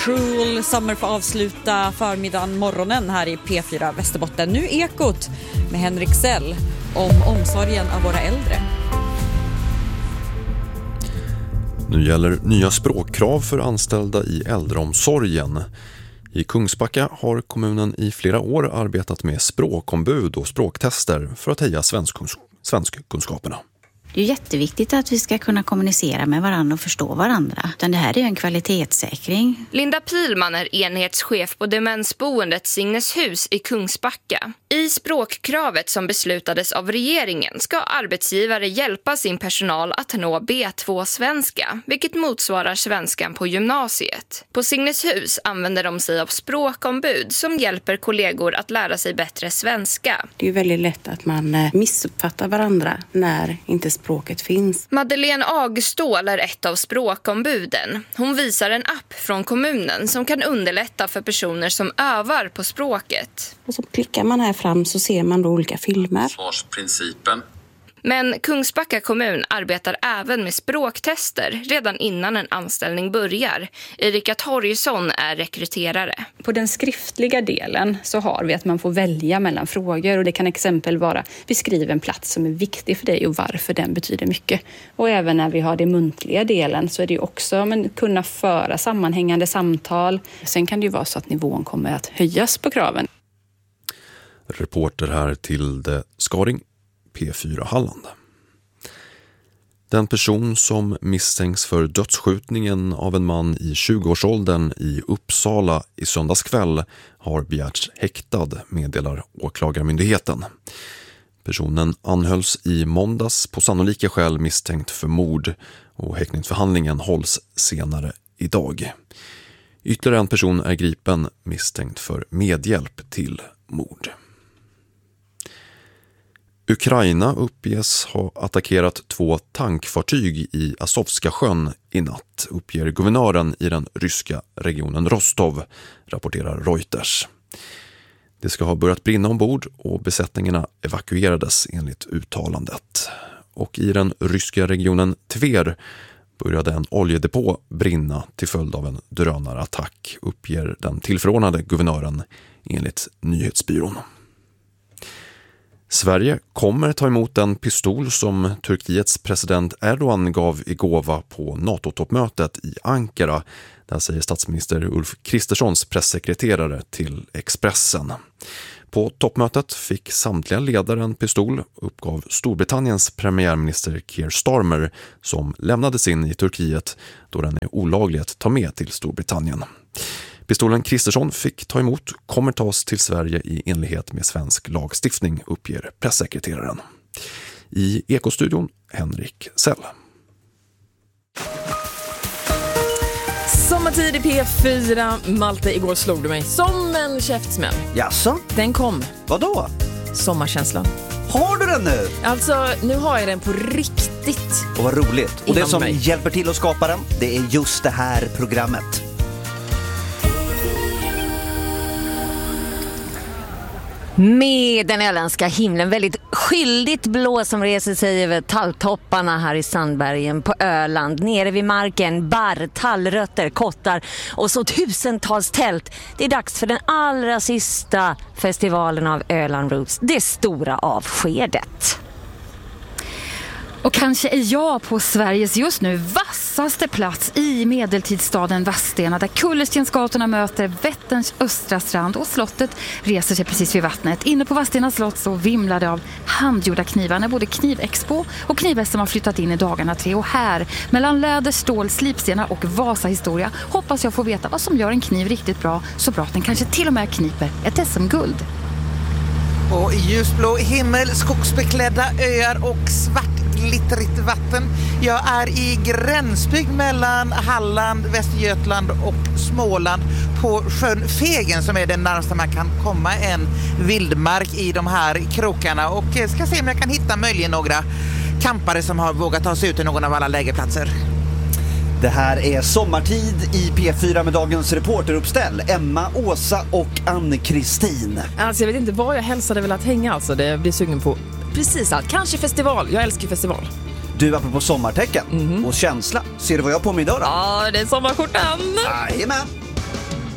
Cruel Summer får avsluta förmiddagen, morgonen här i P4 Västerbotten. Nu Ekot med Henrik Sell om omsorgen av våra äldre. Nu gäller nya språkkrav för anställda i äldreomsorgen. I Kungsbacka har kommunen i flera år arbetat med språkombud och språktester för att höja svenskkunskaperna. Det är jätteviktigt att vi ska kunna kommunicera med varandra och förstå varandra. Det här är en kvalitetssäkring. Linda Pilman är enhetschef på demensboendet Signeshus i Kungsbacka. I språkkravet som beslutades av regeringen ska arbetsgivare hjälpa sin personal att nå B2-svenska, vilket motsvarar svenskan på gymnasiet. På Signeshus använder de sig av språkombud som hjälper kollegor att lära sig bättre svenska. Det är väldigt lätt att man missuppfattar varandra när inte språket finns. Madeleine Agstål är ett av språkombuden. Hon visar en app från kommunen som kan underlätta för personer som övar på språket. Och så klickar man här fram så ser man då olika filmer. Svarsprincipen. Men Kungsbacka kommun arbetar även med språktester redan innan en anställning börjar. Erika Torgesson är rekryterare. På den skriftliga delen så har vi att man får välja mellan frågor och det kan exempel vara beskriv en plats som är viktig för dig och varför den betyder mycket. Och även när vi har den muntliga delen så är det ju också kunna föra sammanhängande samtal. Sen kan det ju vara så att nivån kommer att höjas på kraven. Reporter här till Skaring, P4 Halland. Den person som misstänks för dödsskjutningen av en man i 20-årsåldern i Uppsala i söndagskväll har begärts häktad, meddelar åklagarmyndigheten. Personen anhölls i måndags på sannolika skäl misstänkt för mord och häktningsförhandlingen hålls senare idag. Ytterligare en person är gripen misstänkt för medhjälp till mord. Ukraina uppges ha attackerat 2 tankfartyg i Azovska sjön i natt, uppger guvernören i den ryska regionen Rostov, rapporterar Reuters. Det ska ha börjat brinna ombord och besättningarna evakuerades enligt uttalandet. Och i den ryska regionen Tver började en oljedepå brinna till följd av en drönarattack, uppger den tillförordnade guvernören enligt nyhetsbyrån. Sverige kommer ta emot en pistol som Turkiets president Erdogan gav i gåva på NATO-toppmötet i Ankara. Där säger statsminister Ulf Kristerssons pressekreterare till Expressen. På toppmötet fick samtliga ledare en pistol, uppgav Storbritanniens premiärminister Keir Starmer som lämnades in i Turkiet då den är olaglig att ta med till Storbritannien. Pistolen Kristersson fick ta emot kommer tas till Sverige i enlighet med svensk lagstiftning, uppger pressekreteraren. I Ekostudion, Henrik Sell. Sommartid i P4. Malte, igår slog du mig som en käftsmäll. Jaså? Den kom. Vadå? Sommarkänslan. Har du den nu? Alltså, nu har jag den på riktigt. Och vad roligt. Och det som mig hjälper till att skapa den, det är just det här programmet. Med den öländska himlen väldigt skyldigt blå som reser sig över talltopparna här i Sandbergen på Öland. Nere vid marken, barr, tallrötter, kottar och så tusentals tält. Det är dags för den allra sista festivalen av Öland Roots, det stora avskedet. Och kanske är jag på Sveriges just nu vassaste plats i medeltidsstaden Vadstena, där Kullerstensgatorna möter Vätterns östra strand och slottet reser sig precis vid vattnet. Inne på Vadstena slott så vimlar det av handgjorda knivar när både knivexpo och knivsm har flyttat in i dagarna 3. Och här, mellan läder, stål, slipstenar och Vasahistoria, hoppas jag få veta vad som gör en kniv riktigt bra, så bra att den kanske till och med kniper ett SM-guld. Och ljusblå himmel, skogsbeklädda öar och svartglittrigt vatten. Jag är i gränsbygd mellan Halland, Västergötland och Småland på sjön Fegen som är den närmaste man kan komma en vildmark i de här krokarna. Och ska se om jag kan hitta möjligen några campare som har vågat ta sig ut till någon av alla lägerplatser. Det här är Sommartid i P4 med dagens reporteruppställ. Emma, Åsa och Ann-Kristin. Alltså jag vet inte vad jag helst hade velat hänga, alltså det blir sugen på precis allt. Kanske festival, jag älskar festival. Du, apropå sommartecken och känsla, ser du vad jag har på mig idag då? Ja, det är sommarskjortan. Jajamän.